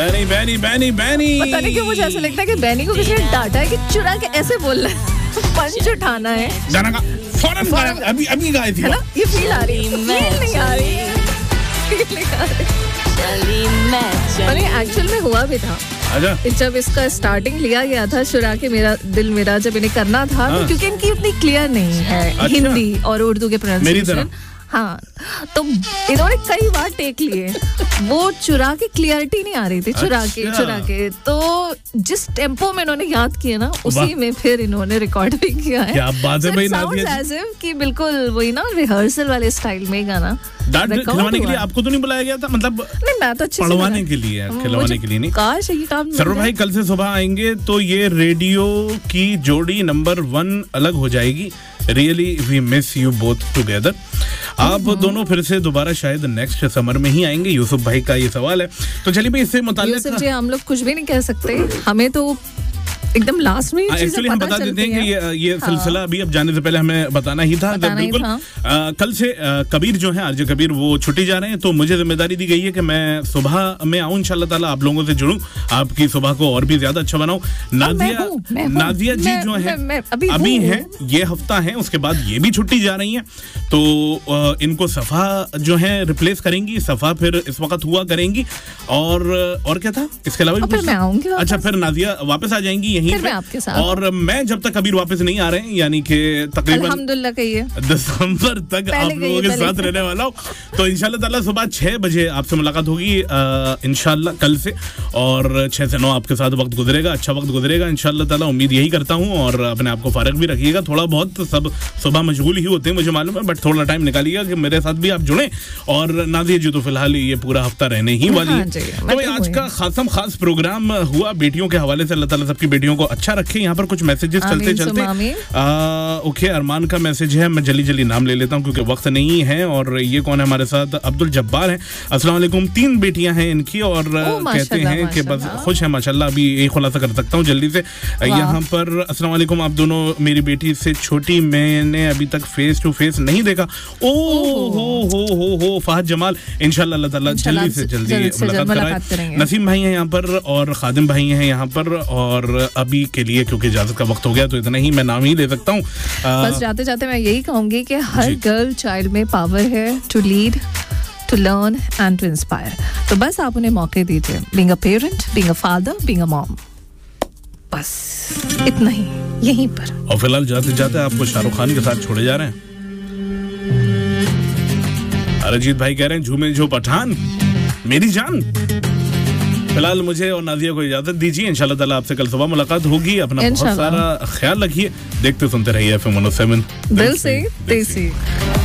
बैनी बैनी बैनी बैनी। पता नहीं क्यों मुझे ऐसा लगता है कि बैनी को किसी ने डांटा है कि चुरा के ऐसे बोलना है, पंच उठाना है। जाना का फौरन अभी गाई थी है ना, ये फील आ रही है, फील नहीं आ रही है, फील नहीं आ रही। एक्चुअल में हुआ भी था। जब इसका स्टार्टिंग लिया गया था, चुरा के मेरा दिल मेरा, जब इन्हें करना था, क्योंकि इनकी उतनी क्लियर नहीं है हिंदी और उर्दू के प्रोनाउंसिएशन। हाँ, तो इन्होंने कई बार टेक लिए, वो चुरा के क्लियरिटी नहीं आ रही थी, चुरा के तो जिस टेम्पो में इन्होंने याद किया ना, उसी में फिर इन्होंने रिकॉर्ड भी किया है। क्या बात है भाई, कि बिल्कुल वही ना, रिहर्सल वाले स्टाइल में गाना। खिलवाने के लिए आपको तो नहीं बुलाया गया था? मतलब नहीं, मैं तो अच्छे पढ़वाने के लिए, खिलवाने के लिए नहीं। काश ये काम सर भाई कल से सुबह आएंगे तो ये रेडियो की जोड़ी नंबर 1 अलग हो जाएगी। Really we miss you both together. आप दोनों फिर से दोबारा शायद नेक्स्ट समर में ही आएंगे। यूसुफ भाई का ये सवाल है, तो चलिए भाई इससे मुताल्लिक यूसुफ जी, हम लोग कुछ भी नहीं कह सकते, हमें तो एकदम लास्ट में एक्चुअली हम बता देते हैं कि ये सिलसिला अभी अब जाने से पहले हमें बताना ही था। बिल्कुल कल से कबीर जो है, आरजे कबीर, वो छुट्टी जा रहे हैं, तो मुझे जिम्मेदारी दी गई है कि मैं सुबह में आऊं, इंशाल्लाह ताला आप लोगों से जुड़ूं, आपकी सुबह को और भी ज्यादा अच्छा बनाऊं। नाजिया जी जो है अभी हैं, ये हफ्ता है, उसके बाद ये भी छुट्टी जा रही हैं, तो इनको सफा जो है रिप्लेस करेंगी। सफा फिर इस वक्त हुआ करेंगी, और क्या था इसके अलावा? अच्छा, फिर नाजिया वापस आ जाएंगी यहीं पे, आपके साथ। और मैं जब तक कबीर वापस नहीं आ रहे हैं, यानी कि तकरीबन अल्हम्दुलिल्लाह कहिए दिसंबर तक आप लोगों के साथ रहने वाला हूँ। तो इंशाल्लाह ताला सुबह 6 बजे आपसे मुलाकात होगी इंशाल्लाह कल से, और 6 से 9 आपके साथ वक्त गुजरेगा, अच्छा वक्त गुजरेगा इंशाल्लाह ताला, उम्मीद यही करता हूँ। और अपने आप को फारिग भी रखिएगा, थोड़ा बहुत सब सुबह मशगूल ही होते हैं मुझे मालूम है, बट थोड़ा टाइम निकालिएगा कि मेरे साथ भी आप जुड़े। और नाज़िया जी तो फिलहाल ये पूरा हफ्ता रहने ही वाली है। तो आज का खास प्रोग्राम हुआ बेटियों के हवाले से। अल्लाह ताला सबकी बेटियों को अच्छा रखे। यहाँ पर कुछ मैसेजेस चलते ओके, अरमान का मैसेज है, मैं जल्दी नाम ले लेता हूँ क्योंकि वक्त नहीं है। और ये कौन है हमारे साथ? अब्दुल जब्बार है। अस्सलाम वालेकुम। 3 बेटियां हैं इनकी, और कहते हैं कि बस खुश है माशाल्लाह। अभी यही खुलासा कर सकता हूँ जल्दी से यहाँ पर। अस्सलाम वालेकुम, आप दोनों मेरी बेटी से छोटी, मैंने अभी तक फेस टू फेस नहीं देखा। हो फहद जमाल, इंशाल्लाह अल्लाह ताला जल्दी से जल्दी मुलाकात कराए। नसीम भाई हैं यहाँ पर, और खादिम भाई हैं यहाँ पर। और अभी के लिए क्योंकि इजाजत का वक्त हो गया तो इतना ही मैं नाम ही ले सकता हूँ। बस जाते जाते मैं यही कहूंगी कि हर गर्ल चाइल्ड में पावर है to lead, to learn and to inspire. तो बस आप उन्हें मौके दीजिए, being a parent, being a father, being a mom, बस इतना ही यहीं पर। और फिलहाल जाते जाते आपको शाहरुख खान के साथ छोड़े जा रहे हैं। अरिजीत भाई कह रहे हैं झूमे जो पठान मेरी जान। फिलहाल मुझे और नाज़िया को इजाजत दीजिए, इंशाल्लाह ताला आपसे कल सुबह मुलाकात होगी। अपना बहुत सारा ख्याल रखिए, देखते सुनते रहिए FM 107 दिल से देसी।